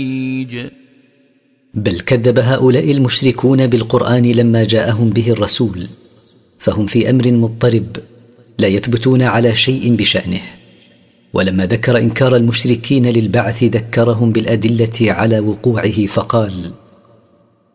بل كذب هؤلاء المشركون بالقرآن لما جاءهم به الرسول، فهم في أمر مضطرب لا يثبتون على شيء بشأنه. ولما ذكر إنكار المشركين للبعث ذكرهم بالأدلة على وقوعه فقال: